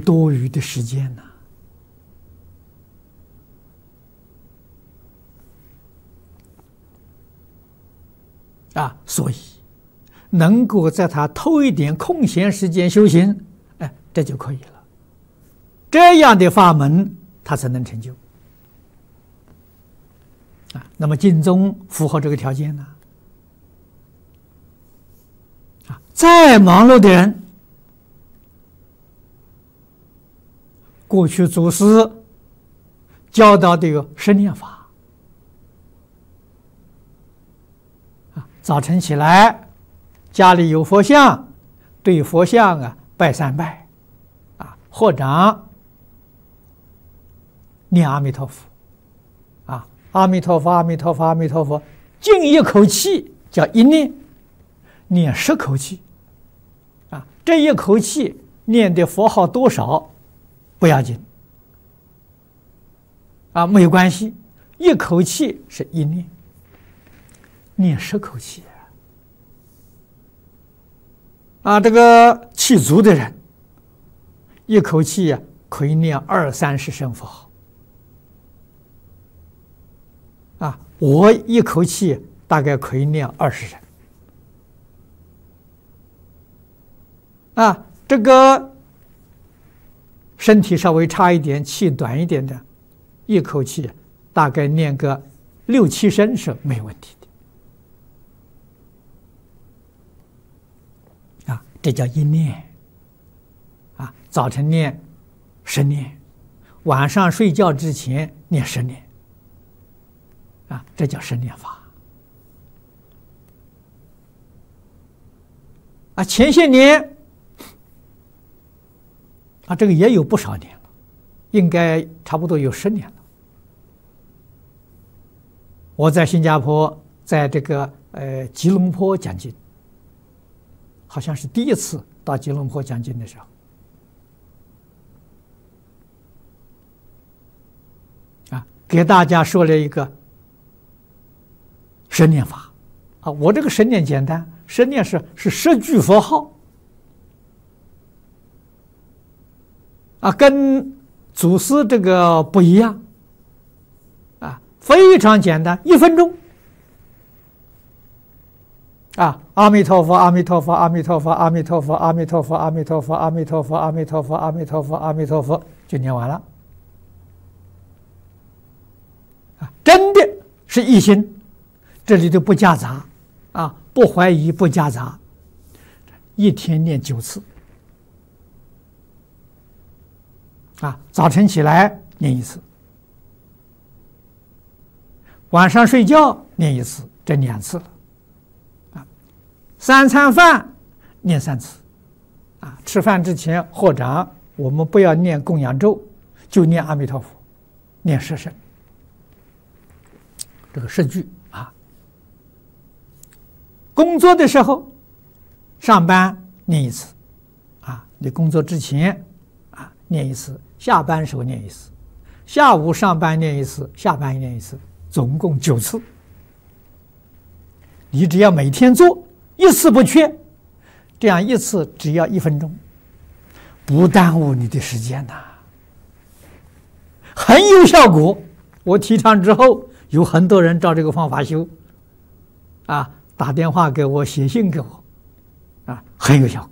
多余的时间呢。所以能够在他偷一点空闲时间修行，这就可以了。这样的法门，他才能成就。那么净宗符合这个条件呢？再忙碌的人，过去祖师教导的有10念法。早晨起来，家里有佛像，对佛像拜3拜，或者念阿弥陀佛，阿弥陀佛，阿弥陀佛，阿弥陀佛，静一口气叫一念，念10口气，这一口气念的佛号多少不要紧，没有关系，一口气是一念。念10口气这个气足的人，一口气可以念20-30声佛号我一口气大概可以念20声这个身体稍微差一点，气短一点的，一口气大概念个6-7声是没有问题的。这叫一念早晨念10念，晚上睡觉之前念10念这叫10念法前些年这个也有不少年了，应该差不多有10年了。我在新加坡，在这个吉隆坡讲经，好像是第一次到吉隆坡讲经的时候给大家说了一个10念法我这个10念简单，10念是10句佛号跟祖师这个不一样非常简单，1分钟阿弥陀佛，阿弥陀佛，阿弥陀佛，阿弥陀佛，阿弥陀佛，阿弥陀佛，阿弥陀佛，阿弥陀佛，阿弥陀佛，阿弥陀佛，就念完了真的是一心，这里头不夹杂不怀疑，不夹杂，一天念9次早晨起来念1次，晚上睡觉念1次，这2次了3餐饭念3次吃饭之前或者我们不要念供养咒，就念阿弥陀佛，念10声，这个10句工作的时候上班念1次你工作之前念1次，下班时候念1次，下午上班念1次，下班念1次，总共9次。你只要每天做1次不缺，这样1次只要1分钟，不耽误你的时间很有效果。我提倡之后，有很多人照这个方法修打电话给我，写信给我很有效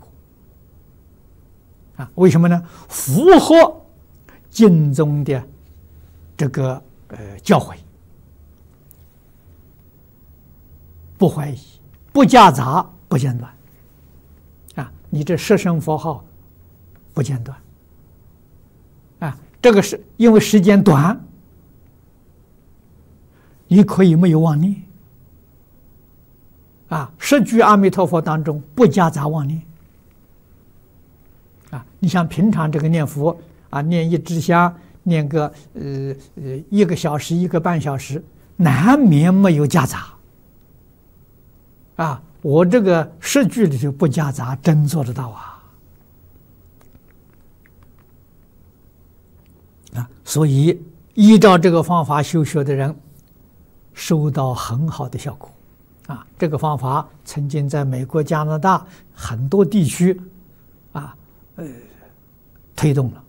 果为什么呢？符合经宗的这个教诲，不怀疑，不夹杂，不间断你这10声佛号不间断这个是因为时间短，你可以没有妄念10句阿弥陀佛当中不夹杂妄念你像平常这个念佛念1支香，念个1个小时1个半小时，难免没有夹杂我这个10句里头不夹杂，真做得到所以依照这个方法修学的人，收到很好的效果这个方法曾经在美国、加拿大很多地区推动了。